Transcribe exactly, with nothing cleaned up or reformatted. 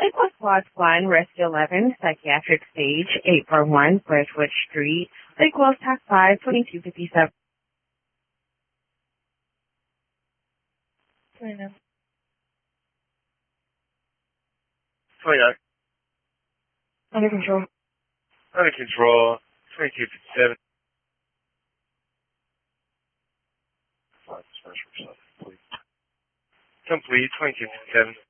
Lake West Lodge Line, Rescue eleven, Psychiatric Stage, eight four one, Bridgewood Street, Lake West Tac five, twenty-two fifty-seven. twenty-nine. twenty-nine. Under control. Under control. twenty-two fifty-seven. Complete. twenty-two fifty-seven.